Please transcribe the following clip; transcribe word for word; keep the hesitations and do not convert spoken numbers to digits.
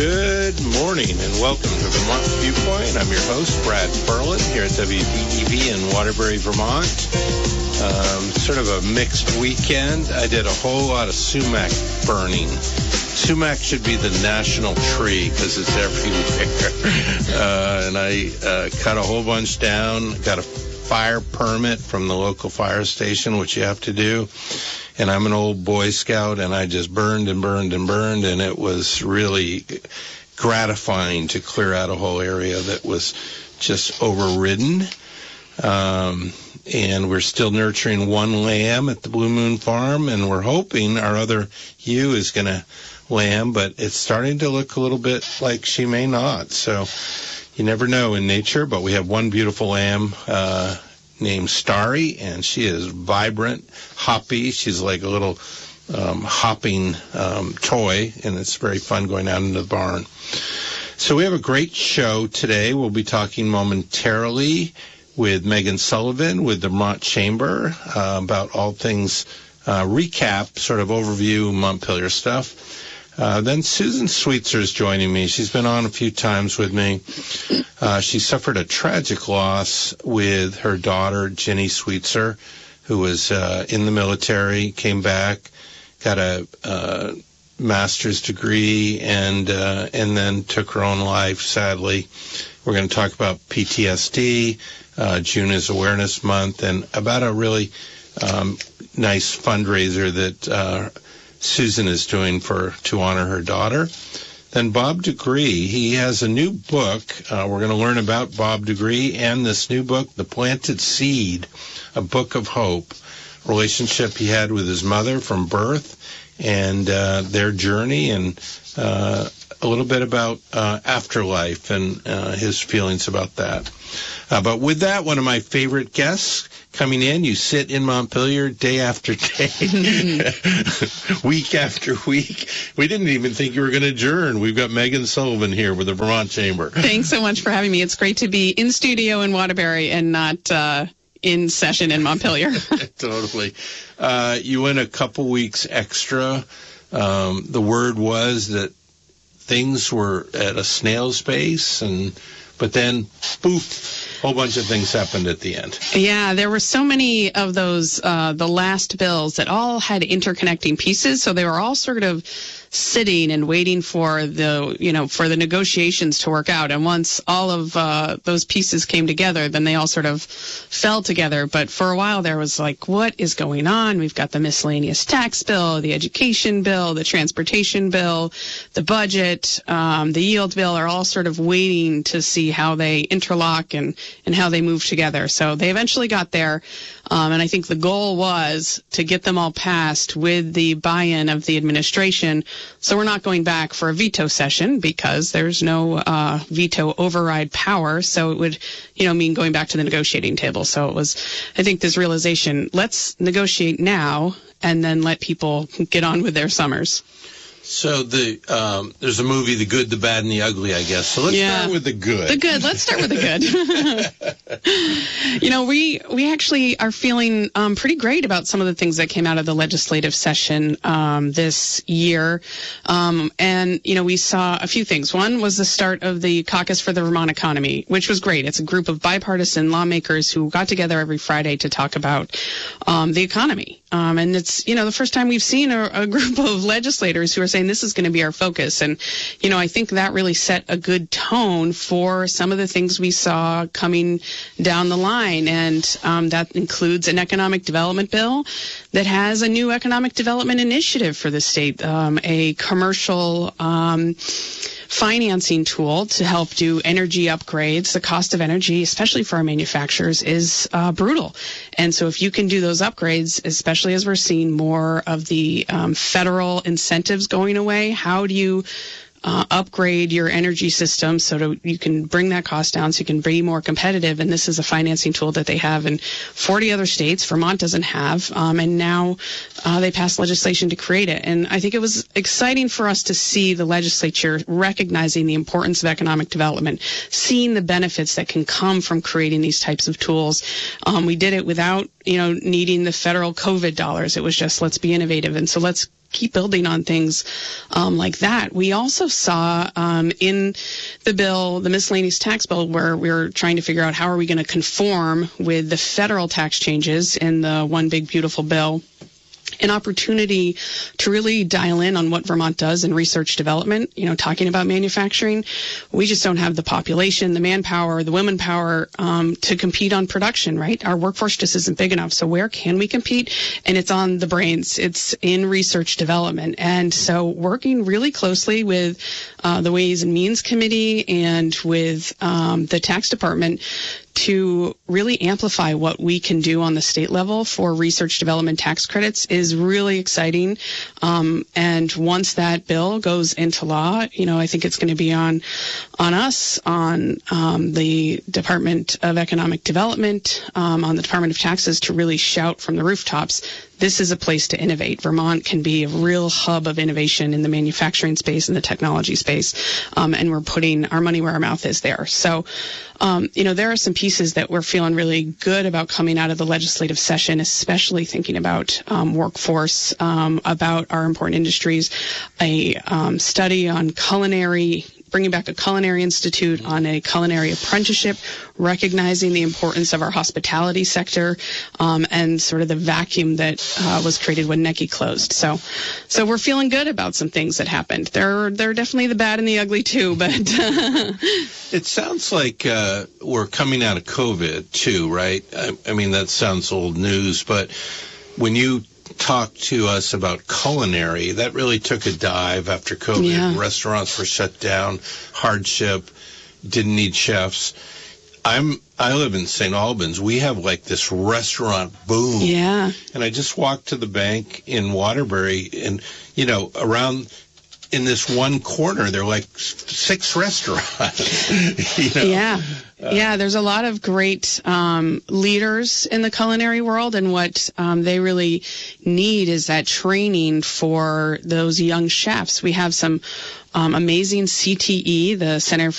Good morning and welcome to Vermont Viewpoint. I'm your host, Brad Ferlin, here at W V E V in Waterbury, Vermont. Um, sort of a mixed weekend. I did a whole lot of sumac burning. Sumac should be the national tree because it's everywhere. uh, and I uh, cut a whole bunch down, got a fire permit from the local fire station, which you have to do. And I'm an old Boy Scout, and I just burned and burned and burned, and it was really gratifying to clear out a whole area that was just overridden. Um, and we're still nurturing one lamb at the Blue Moon Farm, and we're hoping our other ewe is going to lamb, but it's starting to look a little bit like she may not. So you never know in nature, but we have one beautiful lamb uh, named Starry, and she is vibrant, hoppy. She's like a little um, hopping um, toy, and it's very fun going out into the barn. So we have a great show today. We'll be talking momentarily with Megan Sullivan with the Vermont Chamber uh, about all things uh, recap, sort of overview Montpelier stuff. Uh, then Susan Sweetser is joining me. She's been on a few times with me. Uh, she suffered a tragic loss with her daughter, Jenny Sweetser, who was uh, in the military, came back, got a uh, master's degree, and uh, and then took her own life, sadly. We're going to talk about P T S D. Uh, June is Awareness Month, and about a really um, nice fundraiser that uh, Susan is doing for to honor her daughter. Then Bob Degree, he has a new book. Uh, we're going to learn about Bob Degree and this new book, The Planted Seed, a book of hope, relationship he had with his mother from birth, and uh, their journey, and uh, a little bit about uh, afterlife and uh, his feelings about that. Uh, but with that, one of my favorite guests coming in. You sit in Montpelier day after day, week after week. We didn't even think you were going to adjourn. We've got Megan Sullivan here with the Vermont Chamber. Thanks so much for having me. It's great to be in studio in Waterbury and not uh, in session in Montpelier. Totally. Uh, you went a couple weeks extra. Um, the word was that things were at a snail's pace, and but then, poof, a whole bunch of things happened at the end. Yeah, there were so many of those, uh, the last bills that all had interconnecting pieces, so they were all sort of sitting and waiting for the, you know, for the negotiations to work out. And once all of uh, those pieces came together, then they all sort of fell together. But for a while there was like, what is going on? We've got the miscellaneous tax bill, the education bill, the transportation bill, the budget, um, the yield bill are all sort of waiting to see how they interlock and, and how they move together. So they eventually got there. Um, and I think the goal was to get them all passed with the buy-in of the administration. So we're not going back for a veto session because there's no uh, veto override power. So it would, you know, mean going back to the negotiating table. So it was, I think, this realization, let's negotiate now and then let people get on with their summers. So the um, there's a movie, The Good, the Bad, and the Ugly, I guess. So let's yeah. start with the good. The good. Let's start with the good. You know, we we actually are feeling um, pretty great about some of the things that came out of the legislative session um, this year. Um, and, you know, we saw a few things. One was the start of the Caucus for the Vermont Economy, which was great. It's a group of bipartisan lawmakers who got together every Friday to talk about um, the economy. Um, and it's, you know, the first time we've seen a, a group of legislators who are saying this is going to be our focus. And, you know, I think that really set a good tone for some of the things we saw coming down the line. And um, that includes an economic development bill that has a new economic development initiative for the state, um, a commercial um financing tool to help do energy upgrades. The cost of energy, especially for our manufacturers, is uh, brutal. And so if you can do those upgrades, especially as we're seeing more of the um, federal incentives going away, how do you Uh, upgrade your energy system so that you can bring that cost down so you can be more competitive? And this is a financing tool that they have in forty other states. Vermont doesn't have. Um, and now uh, they passed legislation to create it. And I think it was exciting for us to see the legislature recognizing the importance of economic development, seeing the benefits that can come from creating these types of tools. Um, we did it without, you know, needing the federal COVID dollars. It was just, let's be innovative. And so let's keep building on things um, like that. We also saw um, in the bill, the miscellaneous tax bill, where we were trying to figure out how are we going to conform with the federal tax changes in the One Big Beautiful Bill, an opportunity to really dial in on what Vermont does in research development, you know, talking about manufacturing. We just don't have the population, the manpower, the women power um, to compete on production, right? Our workforce just isn't big enough. So where can we compete? And it's on the brains. It's in research development. And so working really closely with uh, the Ways and Means Committee and with um, the tax department to really amplify what we can do on the state level for research development tax credits is really exciting. Um, and once that bill goes into law, you know, I think it's going to be on on us, on um, the Department of Economic Development, um, on the Department of Taxes to really shout from the rooftops, this is a place to innovate. Vermont can be a real hub of innovation in the manufacturing space and the technology space, um, and we're putting our money where our mouth is there. So, um, you know, there are some pieces that we're feeling really good about coming out of the legislative session, especially thinking about um, workforce, um, about our important industries, a um, study on culinary, bringing back a culinary institute on a culinary apprenticeship, recognizing the importance of our hospitality sector, um, and sort of the vacuum that uh, was created when Necky closed. So, so we're feeling good about some things that happened. There, there are definitely the bad and the ugly too, but it sounds like uh, we're coming out of COVID too, right? I, I mean, that sounds old news, but when you talk to us about culinary, that really took a dive after COVID. Yeah. Restaurants were shut down, hardship, didn't need chefs. I'm I live in Saint Albans. We have like this restaurant boom. Yeah. And I just walked to the bank in Waterbury, and you know, around in this one corner, there are like six restaurants. you know? Yeah. Yeah, there's a lot of great um, leaders in the culinary world, and what um, they really need is that training for those young chefs. We have some um, amazing C T E, the Center for